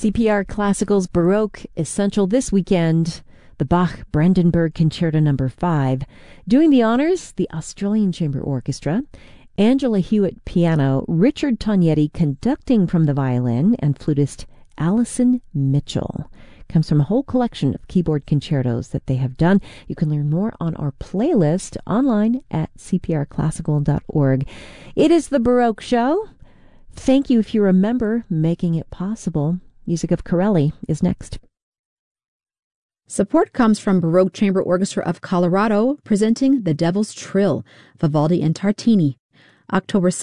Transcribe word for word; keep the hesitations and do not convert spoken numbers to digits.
C P R Classical's Baroque Essential this weekend, the Bach Brandenburg Concerto number five. Doing the honors, the Australian Chamber Orchestra, Angela Hewitt piano, Richard Tognetti conducting from the violin, and flutist Allison Mitchell. Comes from a whole collection of keyboard concertos that they have done. You can learn more on our playlist online at c p r classical dot org. It is the Baroque Show. Thank you if you remember making it possible. Music of Corelli is next. Support comes from Baroque Chamber Orchestra of Colorado, presenting The Devil's Trill, Vivaldi and Tartini, October